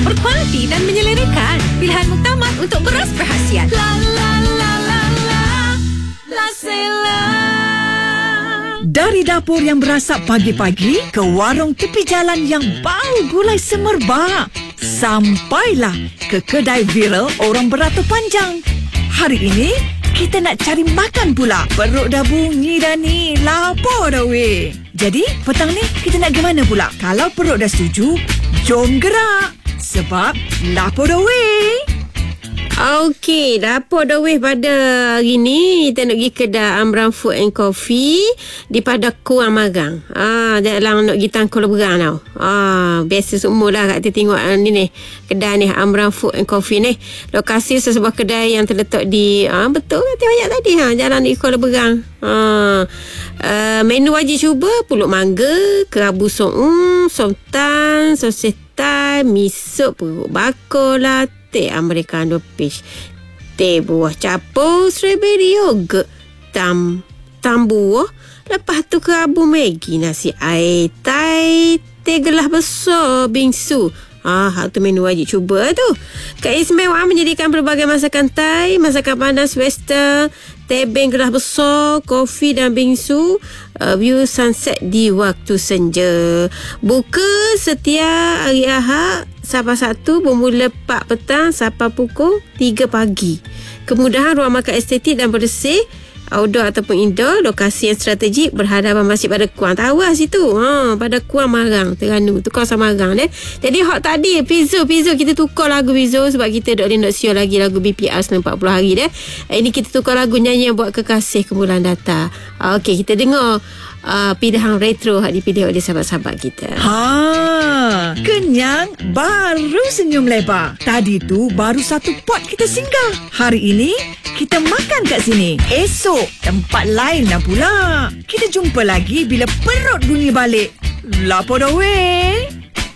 berkualiti dan menyelerakan. Pilihan muktamad untuk beras berhasiat. La la la la la, La Sela. Dari dapur yang berasap pagi-pagi ke warung tepi jalan yang bau gulai semerbak, sampailah ke kedai viral orang beratur panjang. Hari ini kita nak cari makan pula. Perut dah bunyi dah ni, lapar dah weh. Jadi petang ni kita nak ke mana pula? Kalau perut dah setuju, jom gerak. Sebab lapar dah weh. Okey, dapur dah weh pada hari ni. Kita nak pergi kedai Amran Food and Coffee di Padang Kuang Marang. Dalam nak pergi Tangkul Berang tau. Biasa semua lah kat tengok ni kedai ni Amran Food and Coffee ni. Lokasi sebuah kedai yang terletak di betul kan tengok ayat tadi Jalan di Kuala Berang. Menu wajib cuba pulut mangga, kerabu som tan, sosis Thai, miso perut bakar, latte americano peach, teh buah capur, strawberry yogurt, buah. Lepas tu kerabu Maggi, nasi air Thai, teh gelas besar bingsu. Tu menu wajib cuba tu. Keistimewaan menyediakan pelbagai masakan Thai, masakan panas western, tebing gelas besar, kopi dan bingsu, view sunset di waktu senja. Buka setiap hari Ahad sampai Sabtu bermula 4 petang sampai pukul 3 pagi. Kemudahan ruang makan estetik dan bersih, outdoor ataupun indoor. Lokasi yang strategik berhadapan Masjid Pada Kuang. Tahu lah situ. Pada Kuang Marang, Terengganu. Tu kawasan Marang deh. Jadi hot tadi Pizzo kita tukar lagu Pizzo sebab kita nak siar lagi lagu BPR 40 hari deh. Ini kita tukar lagu nyanyi yang buat kekasih ke bulan datang. Okey, kita dengar pilihan retro yang dipilih oleh sahabat-sahabat kita. Kenyang baru senyum lebar. Tadi tu baru satu pot kita singgah. Hari ini kita makan kat sini. Esok tempat lain dah pula. Kita jumpa lagi bila perut bunyi balik. Lapar dah weh.